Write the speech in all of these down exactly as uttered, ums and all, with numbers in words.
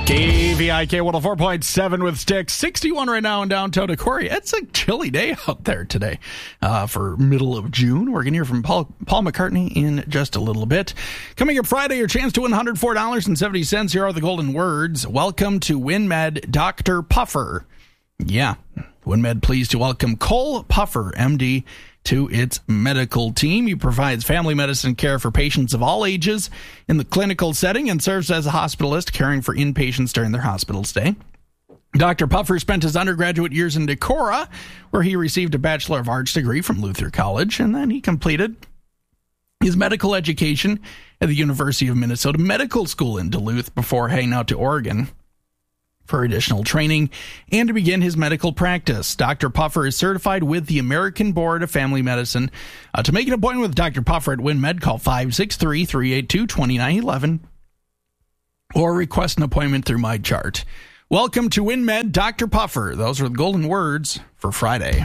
K V I K one oh four point seven with Sticks. sixty-one right now in downtown Corey. It's a chilly day out there today uh, for middle of June. We're going to hear from Paul, Paul McCartney in just a little bit. Coming up Friday, your chance to win one hundred four dollars and seventy cents. Here are the golden words. Welcome to WinMed, Doctor Puffer. Yeah, WinMed pleased to welcome Cole Puffer, M D, to its medical team. He provides family medicine care for patients of all ages in the clinical setting and serves as a hospitalist caring for inpatients during their hospital stay. Doctor Puffer spent his undergraduate years in Decorah, where he received a Bachelor of Arts degree from Luther College, and then he completed his medical education at the University of Minnesota Medical School in Duluth before heading out to Oregon for additional training and to begin his medical practice. Doctor Puffer is certified with the American Board of Family Medicine. Uh, to make an appointment with Doctor Puffer at WinMed, call five six three, three eight two, two nine one one or request an appointment through MyChart. Welcome to WinMed, Doctor Puffer. Those are the golden words for Friday.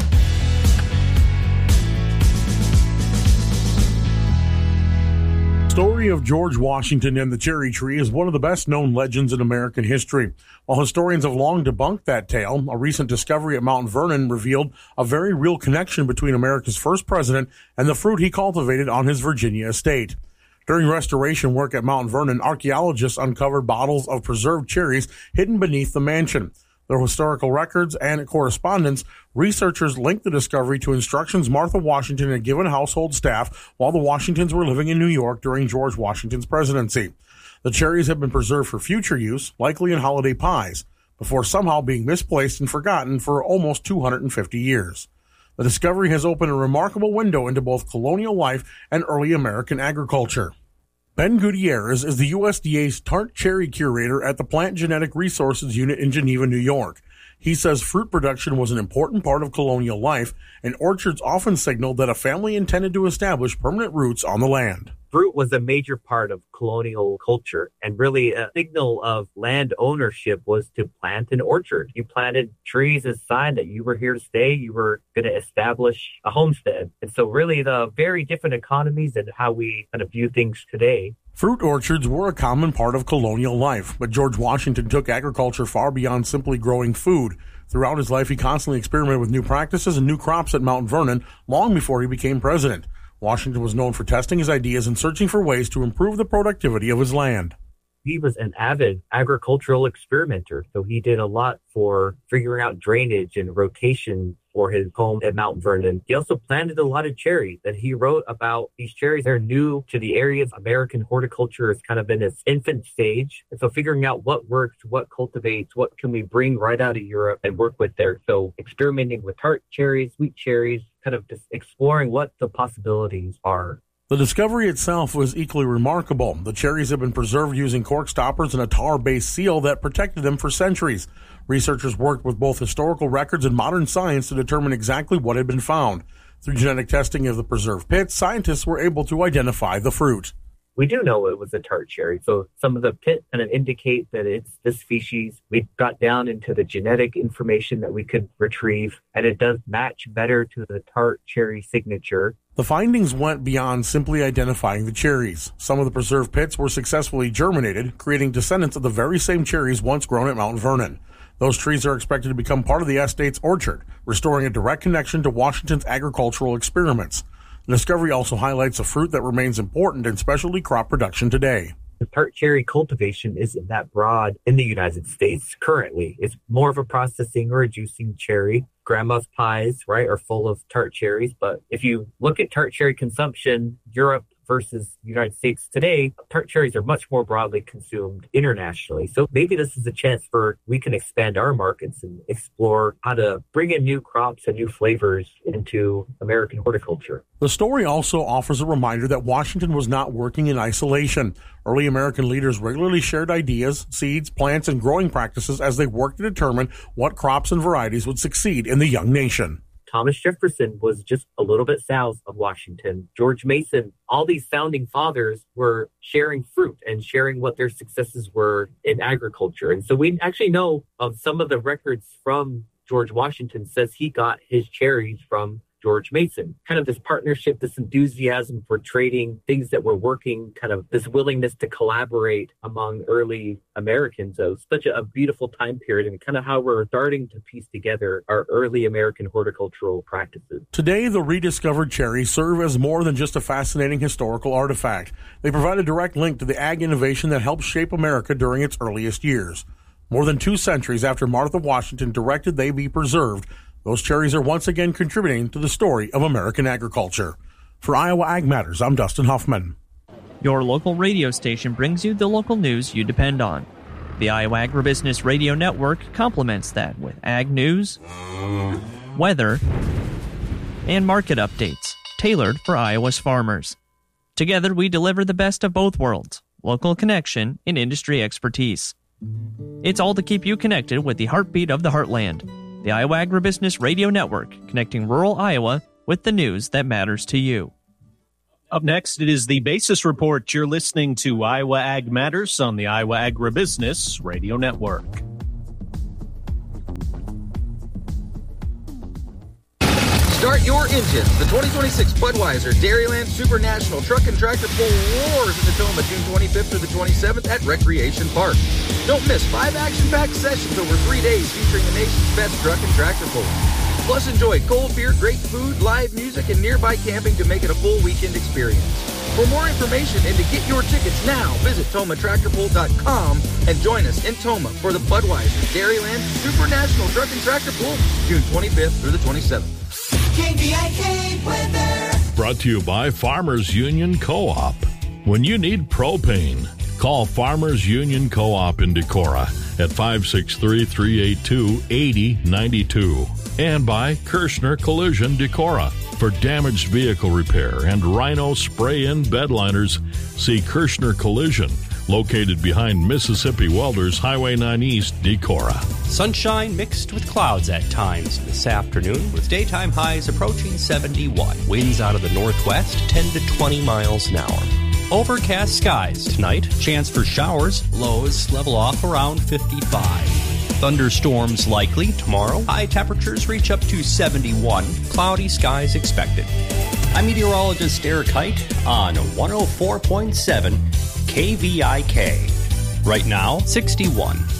The story of George Washington and the cherry tree is one of the best-known legends in American history. While historians have long debunked that tale, a recent discovery at Mount Vernon revealed a very real connection between America's first president and the fruit he cultivated on his Virginia estate. During restoration work at Mount Vernon, archaeologists uncovered bottles of preserved cherries hidden beneath the mansion. Their historical records and correspondence, researchers linked the discovery to instructions Martha Washington had given household staff while the Washingtons were living in New York during George Washington's presidency. The cherries have been preserved for future use, likely in holiday pies, before somehow being misplaced and forgotten for almost two hundred fifty years. The discovery has opened a remarkable window into both colonial life and early American agriculture. Ben Gutierrez is the U S D A's tart cherry curator at the Plant Genetic Resources Unit in Geneva, New York. He says fruit production was an important part of colonial life, and orchards often signaled that a family intended to establish permanent roots on the land. Fruit was a major part of colonial culture, and really a signal of land ownership was to plant an orchard. You planted trees as a sign that you were here to stay, you were going to establish a homestead. And so really the very different economies and how we kind of view things today. Fruit orchards were a common part of colonial life, but George Washington took agriculture far beyond simply growing food. Throughout his life, he constantly experimented with new practices and new crops at Mount Vernon long before he became president. Washington was known for testing his ideas and searching for ways to improve the productivity of his land. He was an avid agricultural experimenter, so he did a lot for figuring out drainage and rotation for his home at Mount Vernon. He also planted a lot of cherries, and he wrote about these cherries. They're new to the area. American horticulture is kind of in its infant stage. And so figuring out what works, what cultivates, what can we bring right out of Europe and work with there. So experimenting with tart cherries, sweet cherries, kind of just exploring what the possibilities are. The discovery itself was equally remarkable. The cherries have been preserved using cork stoppers and a tar-based seal that protected them for centuries. Researchers worked with both historical records and modern science to determine exactly what had been found. Through genetic testing of the preserved pits, scientists were able to identify the fruit. We do know it was a tart cherry. So some of the pit kind of indicate that it's this species. We got down into the genetic information that we could retrieve, and it does match better to the tart cherry signature. The findings went beyond simply identifying the cherries. Some of the preserved pits were successfully germinated, creating descendants of the very same cherries once grown at Mount Vernon. Those trees are expected to become part of the estate's orchard, restoring a direct connection to Washington's agricultural experiments. The discovery also highlights a fruit that remains important in specialty crop production today. The tart cherry cultivation isn't that broad in the United States currently. It's more of a processing or a juicing cherry. Grandma's pies, right, are full of tart cherries. But if you look at tart cherry consumption, Europe versus the United States today, tart cherries are much more broadly consumed internationally. So maybe this is a chance for we can expand our markets and explore how to bring in new crops and new flavors into American horticulture. The story also offers a reminder that Washington was not working in isolation. Early American leaders regularly shared ideas, seeds, plants, and growing practices as they worked to determine what crops and varieties would succeed in the young nation. Thomas Jefferson was just a little bit south of Washington. George Mason, all these founding fathers were sharing fruit and sharing what their successes were in agriculture. And so we actually know of some of the records from George Washington says he got his cherries from George Mason. Kind of this partnership, this enthusiasm for trading, things that were working, kind of this willingness to collaborate among early Americans. So such a, a beautiful time period, and kind of how we're starting to piece together our early American horticultural practices. Today, the rediscovered cherries serve as more than just a fascinating historical artifact. They provide a direct link to the ag innovation that helped shape America during its earliest years. More than two centuries after Martha Washington directed they be preserved, those cherries are once again contributing to the story of American agriculture. For Iowa Ag Matters, I'm Dustin Huffman. Your local radio station brings you the local news you depend on. The Iowa Agribusiness Radio Network complements that with ag news, weather, and market updates tailored for Iowa's farmers. Together, we deliver the best of both worlds, local connection and industry expertise. It's all to keep you connected with the heartbeat of the heartland. The Iowa Agribusiness Radio Network, connecting rural Iowa with the news that matters to you. Up next, it is the Basis Report. You're listening to Iowa Ag Matters on the Iowa Agribusiness Radio Network. Start your engines. The twenty twenty-six Budweiser Dairyland Super National Truck and Tractor Pull roars in Tacoma June twenty-fifth through the twenty-seventh at Recreation Park. Don't miss five action-packed sessions over three days featuring the nation's best truck and tractor pull. Plus, enjoy cold beer, great food, live music, and nearby camping to make it a full weekend experience. For more information and to get your tickets now, visit Toma Tractor Pull dot com and join us in Toma for the Budweiser Dairyland Super National Truck and Tractor Pull, June twenty-fifth through the twenty-seventh. K V I K weather. Brought to you by Farmers Union Co-op. When you need propane, call Farmers Union Co-op in Decorah at five six three, three eight two, eight zero nine two. And by Kirshner Collision Decorah. For damaged vehicle repair and Rhino spray-in bed liners, see Kirshner Collision, located behind Mississippi Welders Highway nine East, Decorah. Sunshine mixed with clouds at times this afternoon, with daytime highs approaching seventy-one. Winds out of the northwest, ten to twenty miles an hour. Overcast skies tonight, chance for showers, lows level off around fifty-five. Thunderstorms likely tomorrow. High temperatures reach up to seventy-one. Cloudy skies expected. I'm meteorologist Eric Height on one oh four point seven K V I K. Right now, sixty-one.